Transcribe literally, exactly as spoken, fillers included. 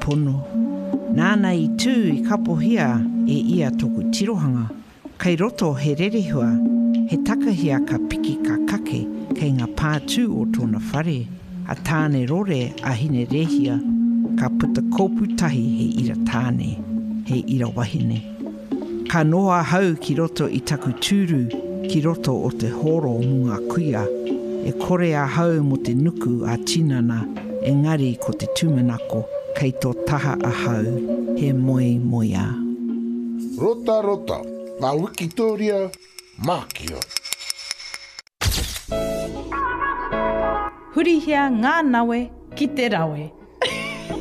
pono. Nāna i tū i kapohia e ia toku tirohanga. Kei roto he rerehua, he takahia ka piki ka kake kei ngā pātū o tōna whare. A tāne rore a hine rehia, ka puta kōpū tahi he ira tāne, he ira wahine. Ka noa hau ki roto i taku tūru, ki roto o te horo o ngā kuia. E kore a hau mo te nuku a tinana, engari ko te tūmanako, kei tō taha a hau, he moe moia. Rota rota, ngā Wikitoria, mākia. Hurihia ngā nawe ki te rawe.